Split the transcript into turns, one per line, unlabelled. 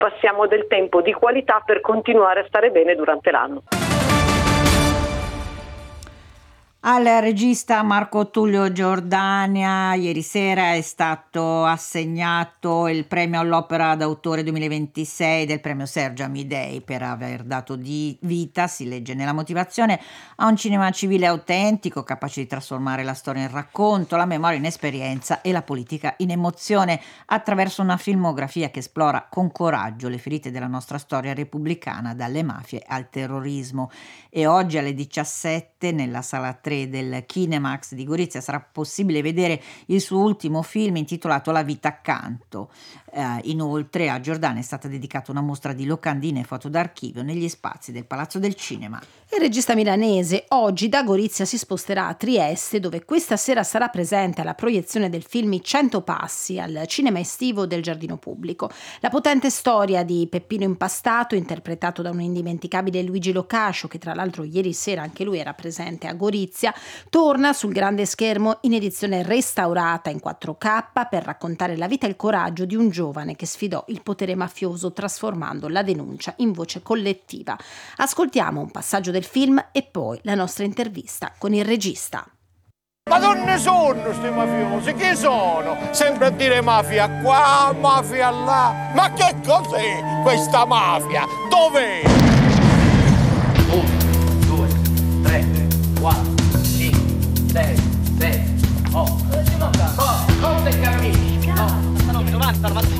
passiamo del tempo di qualità per continuare a stare bene durante l'anno.
Al regista Marco Tullio Giordania ieri sera è stato assegnato il premio all'opera d'autore 2026 del premio Sergio Amidei per aver dato vita, si legge nella motivazione, a un cinema civile autentico, capace di trasformare la storia in racconto, la memoria in esperienza e la politica in emozione, attraverso una filmografia che esplora con coraggio le ferite della nostra storia repubblicana, dalle mafie al terrorismo. E oggi alle 17 nella sala 3 del Kinemax di Gorizia sarà possibile vedere il suo ultimo film intitolato La vita accanto. Inoltre a Giordana è stata dedicata una mostra di locandine e foto d'archivio negli spazi del Palazzo del Cinema.
Il regista milanese oggi da Gorizia si sposterà a Trieste, dove questa sera sarà presente alla proiezione del film I 100 passi al cinema estivo del Giardino Pubblico. La potente storia di Peppino Impastato, interpretato da un indimenticabile Luigi Locascio, che tra l'altro ieri sera anche lui era presente a Gorizia, torna sul grande schermo in edizione restaurata in 4K per raccontare la vita e il coraggio di un giovane che sfidò il potere mafioso trasformando la denuncia in voce collettiva. Ascoltiamo un passaggio del film e poi la nostra intervista con il regista.
Ma non ne sono sti mafiosi, chi sono? Sempre a dire mafia qua, mafia là. Ma che cos'è questa mafia? Dov'è?
1, 2, 3, 4, 5, 6,